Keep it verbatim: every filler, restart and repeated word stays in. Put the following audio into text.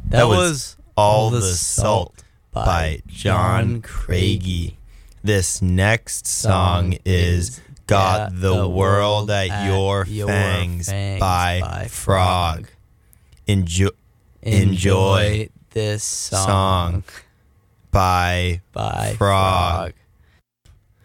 That, that was All the Salt by, by John Craigie. This next song is Got the, the World at, at Your, your fangs, fangs by, by Frog. Enjoy, enjoy this song, song by, by Frog. Frog.